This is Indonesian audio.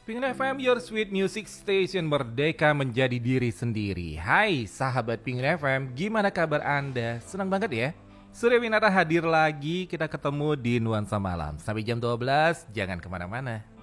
Pengen FM, your sweet music station, merdeka menjadi diri sendiri. Hai sahabat Pengen FM, gimana kabar Anda? Senang banget ya? Surya Winata hadir lagi, kita ketemu di Nuansa Malam. Sampai jam 12, jangan kemana-mana.